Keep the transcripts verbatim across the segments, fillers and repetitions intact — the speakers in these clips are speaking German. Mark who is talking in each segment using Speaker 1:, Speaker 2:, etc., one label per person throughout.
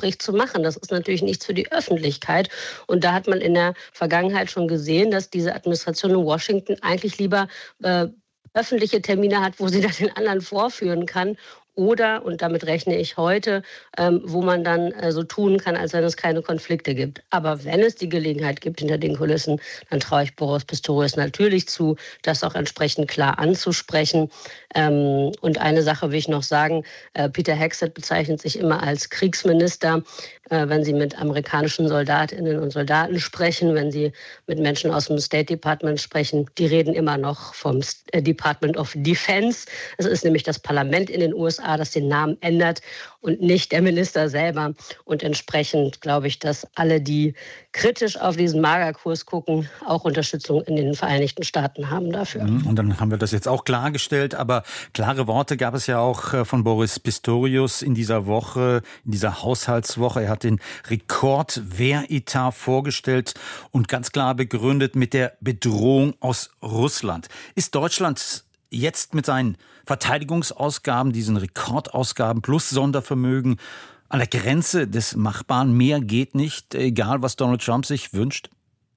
Speaker 1: Gespräch zu machen. Das ist natürlich nichts für die Öffentlichkeit. Und da hat man in der Vergangenheit schon gesehen, dass diese Administration in Washington eigentlich lieber äh, öffentliche Termine hat, wo sie das den anderen vorführen kann. Oder, und damit rechne ich heute, ähm, wo man dann äh, so tun kann, als wenn es keine Konflikte gibt. Aber wenn es die Gelegenheit gibt hinter den Kulissen, dann traue ich Boris Pistorius natürlich zu, das auch entsprechend klar anzusprechen. Ähm, und eine Sache will ich noch sagen, äh, Peter Hegseth bezeichnet sich immer als Kriegsminister, äh, wenn Sie mit amerikanischen Soldatinnen und Soldaten sprechen, wenn Sie mit Menschen aus dem State Department sprechen, die reden immer noch vom Department of Defense. Es ist nämlich das Parlament in den U S A, das den Namen ändert und nicht der Minister selber. Und entsprechend glaube ich, dass alle, die kritisch auf diesen Magerkurs gucken, auch Unterstützung in den Vereinigten Staaten haben dafür.
Speaker 2: Und dann haben wir das jetzt auch klargestellt. Aber klare Worte gab es ja auch von Boris Pistorius in dieser Woche, in dieser Haushaltswoche. Er hat den Rekordwehretat vorgestellt und ganz klar begründet mit der Bedrohung aus Russland. Ist Deutschland jetzt mit seinen Verteidigungsausgaben, diesen Rekordausgaben plus Sondervermögen an der Grenze des Machbaren? Mehr geht nicht, egal was Donald Trump sich wünscht?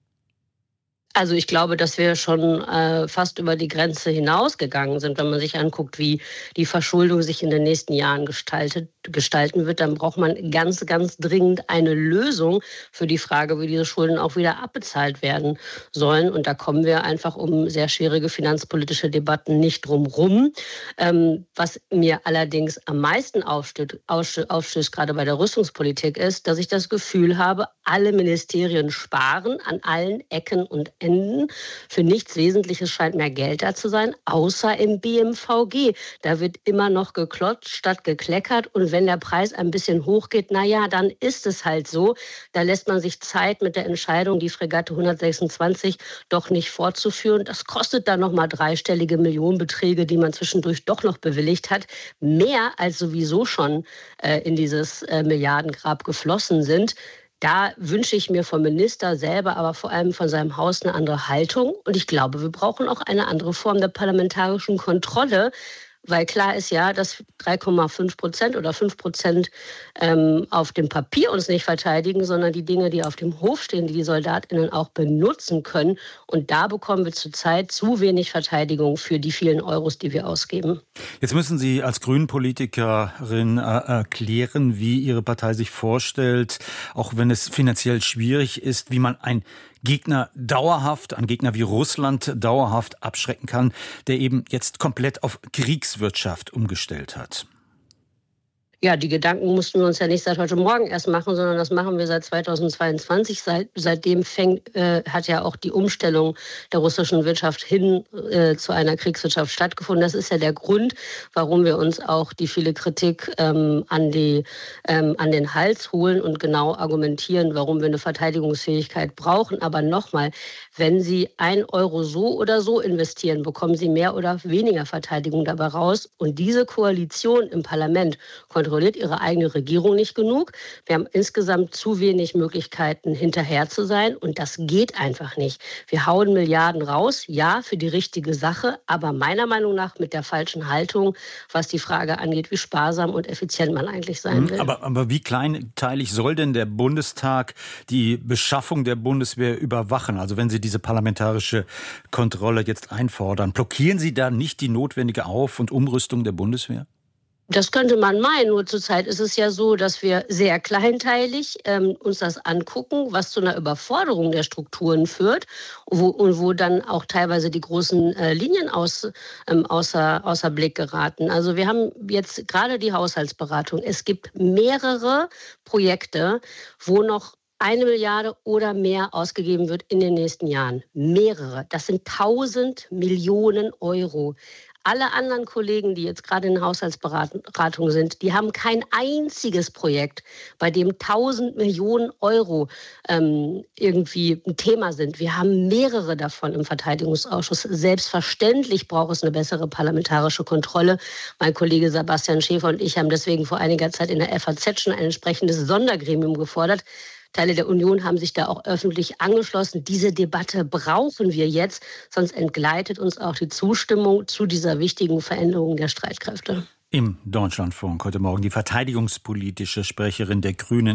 Speaker 1: Also ich glaube, dass wir schon äh, fast über die Grenze hinausgegangen sind. Wenn man sich anguckt, wie die Verschuldung sich in den nächsten Jahren gestaltet, gestalten wird, dann braucht man ganz, ganz dringend eine Lösung für die Frage, wie diese Schulden auch wieder abbezahlt werden sollen. Und da kommen wir einfach um sehr schwierige finanzpolitische Debatten nicht drum rum. Ähm, was mir allerdings am meisten aufstößt, aufstößt, gerade bei der Rüstungspolitik, ist, dass ich das Gefühl habe, alle Ministerien sparen an allen Ecken und Enden. Für nichts Wesentliches scheint mehr Geld da zu sein, außer im B M V G. Da wird immer noch geklotzt statt gekleckert. Und wenn der Preis ein bisschen hochgeht, naja, dann ist es halt so. Da lässt man sich Zeit mit der Entscheidung, die Fregatte hundertsechsundzwanzig doch nicht fortzuführen. Das kostet dann nochmal dreistellige Millionenbeträge, die man zwischendurch doch noch bewilligt hat. Mehr als sowieso schon äh, in dieses äh, Milliardengrab geflossen sind. Da wünsche ich mir vom Minister selber, aber vor allem von seinem Haus eine andere Haltung. Und ich glaube, wir brauchen auch eine andere Form der parlamentarischen Kontrolle. Weil klar ist ja, dass drei Komma fünf Prozent oder fünf Prozent ähm, auf dem Papier uns nicht verteidigen, sondern die Dinge, die auf dem Hof stehen, die die SoldatInnen auch benutzen können. Und da bekommen wir zurzeit zu wenig Verteidigung für die vielen Euros, die wir ausgeben.
Speaker 2: Jetzt müssen Sie als Grünen-Politikerin äh, erklären, wie Ihre Partei sich vorstellt, auch wenn es finanziell schwierig ist, wie man ein Gegner dauerhaft, an Gegner wie Russland dauerhaft abschrecken kann, der eben jetzt komplett auf Kriegswirtschaft umgestellt hat.
Speaker 1: Ja, die Gedanken mussten wir uns ja nicht seit heute Morgen erst machen, sondern das machen wir seit zweitausendzweiundzwanzig. Seit, seitdem fängt, äh, hat ja auch die Umstellung der russischen Wirtschaft hin äh, zu einer Kriegswirtschaft stattgefunden. Das ist ja der Grund, warum wir uns auch die viele Kritik ähm, an, die, ähm, an den Hals holen und genau argumentieren, warum wir eine Verteidigungsfähigkeit brauchen. Aber nochmal, wenn Sie ein Euro so oder so investieren, bekommen Sie mehr oder weniger Verteidigung dabei raus. Und diese Koalition im Parlament kontrolliert ihre eigene Regierung nicht genug. Wir haben insgesamt zu wenig Möglichkeiten, hinterher zu sein. Und das geht einfach nicht. Wir hauen Milliarden raus, ja, für die richtige Sache, aber meiner Meinung nach mit der falschen Haltung, was die Frage angeht, wie sparsam und effizient man eigentlich sein will.
Speaker 2: Aber, aber wie kleinteilig soll denn der Bundestag die Beschaffung der Bundeswehr überwachen? Also wenn Sie diese parlamentarische Kontrolle jetzt einfordern, blockieren Sie da nicht die notwendige Auf- und Umrüstung der Bundeswehr?
Speaker 1: Das könnte man meinen, nur zurzeit ist es ja so, dass wir sehr kleinteilig ähm, uns das angucken, was zu einer Überforderung der Strukturen führt wo, und wo dann auch teilweise die großen äh, Linien aus, ähm, außer, außer Blick geraten. Also wir haben jetzt gerade die Haushaltsberatung. Es gibt mehrere Projekte, wo noch eine Milliarde oder mehr ausgegeben wird in den nächsten Jahren. Mehrere. Das sind tausend Millionen Euro. Alle anderen Kollegen, die jetzt gerade in der Haushaltsberatung sind, die haben kein einziges Projekt, bei dem tausend Millionen Euro ähm, irgendwie ein Thema sind. Wir haben mehrere davon im Verteidigungsausschuss. Selbstverständlich braucht es eine bessere parlamentarische Kontrolle. Mein Kollege Sebastian Schäfer und ich haben deswegen vor einiger Zeit in der F A Z schon ein entsprechendes Sondergremium gefordert. Teile der Union haben sich da auch öffentlich angeschlossen. Diese Debatte brauchen wir jetzt, sonst entgleitet uns auch die Zustimmung zu dieser wichtigen Veränderung der Streitkräfte.
Speaker 2: Im Deutschlandfunk heute Morgen die verteidigungspolitische Sprecherin der Grünen